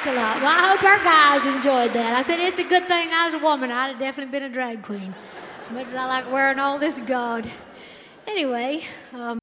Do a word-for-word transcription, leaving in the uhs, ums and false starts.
Thanks a lot. Well, I hope our guys enjoyed that. I said it's a good thing I was a woman. I'd have definitely been a drag queen. As much as I like wearing all this gaud. Anyway, um,